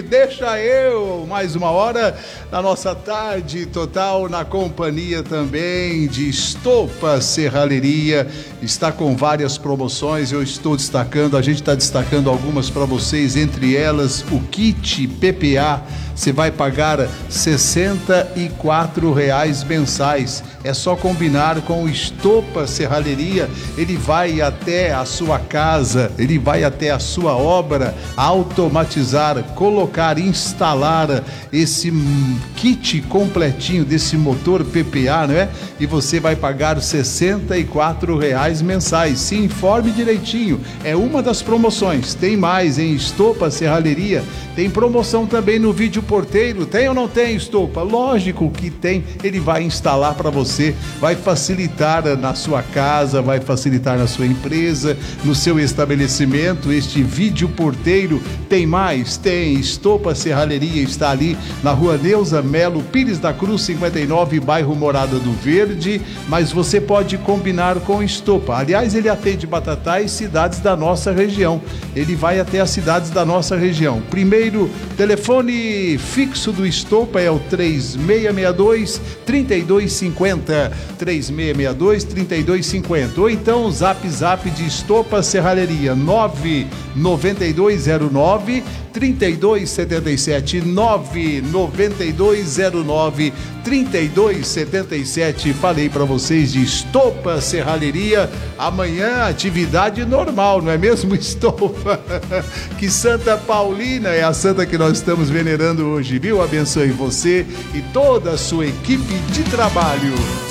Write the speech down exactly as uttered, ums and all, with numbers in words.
deixa eu, mais uma hora na nossa tarde total, na companhia também de Estopa Serralheria. Está com várias promoções, eu estou destacando, a gente está destacando algumas para vocês, entre elas o kit P P A. Você vai pagar sessenta e quatro reais mensais. É só combinar com o Estopa Serralheria. Ele vai até a sua casa, ele vai até a sua obra, automatizar, colocar, instalar esse kit completinho desse motor P P A, não é? E você vai pagar sessenta e quatro reais mensais. Se informe direitinho. É uma das promoções. Tem mais em Estopa Serralheria. Tem promoção também no vídeo porteiro. Tem ou não tem, Estopa? Lógico que tem. Ele vai instalar para você, vai facilitar na sua casa, vai facilitar na sua empresa, no seu estabelecimento. Este vídeo porteiro tem mais? Tem. Estopa Serralheria está ali na rua Neuza Melo Pires da Cruz, cinquenta e nove, bairro Morada do Verde. Mas você pode combinar com o Estopa. Aliás, ele atende Batatais, cidades da nossa região. Ele vai até as cidades da nossa região. Primeiro, telefone fixo do Estopa é o três seis seis dois, três dois cinco zero, três seis seis dois, três dois cinco zero, ou então o zap zap de Estopa Serralheria, nove nove dois zero nove, três dois sete sete, nove nove dois zero nove, três dois sete sete. Falei para vocês de Estopa Serralheria. Amanhã atividade normal, não é mesmo, Estopa? Que Santa Paulina é a santa que nós estamos venerando hoje, viu? Abençoe você e toda a sua equipe de trabalho.